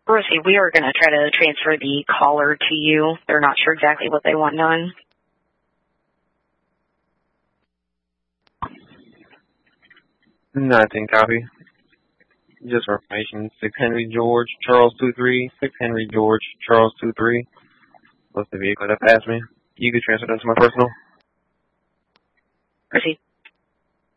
Rosie, we are going to try to transfer the caller to you. They're not sure exactly what they want done. Nothing, copy. Just for information, 6 Henry George, Charles 23, 6 Henry George, Charles 23. What's the vehicle that passed me? You can transfer that to my personal. Rosie.